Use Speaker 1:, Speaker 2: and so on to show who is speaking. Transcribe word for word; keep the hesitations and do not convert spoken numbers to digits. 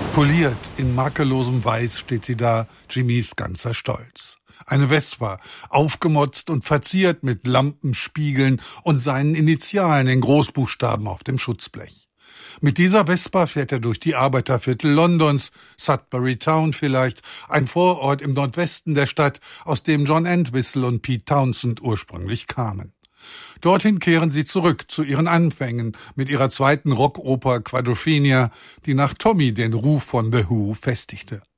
Speaker 1: Poliert in makellosem Weiß steht sie da, Jimmys ganzer Stolz. Eine Vespa, aufgemotzt und verziert mit Lampenspiegeln und seinen Initialen in Großbuchstaben auf dem Schutzblech. Mit dieser Vespa fährt er durch die Arbeiterviertel Londons, Sudbury Town vielleicht, ein Vorort im Nordwesten der Stadt, aus dem John Entwistle und Pete Townshend ursprünglich kamen. Dorthin kehren sie zurück zu ihren Anfängen mit ihrer zweiten Rockoper Quadrophenia, die nach Tommy den Ruf von The Who festigte.